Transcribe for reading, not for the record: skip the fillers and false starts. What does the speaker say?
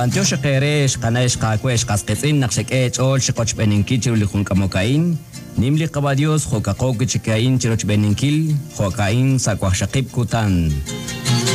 Panteo shaqeresh qanash qaqwesh qasqetzin naqshek'ech ol shiqoch beninkichir lihun kamokain nimli qabadios joqaqoq chikain chiroch beninkil joqain sakwaj shaqib kutan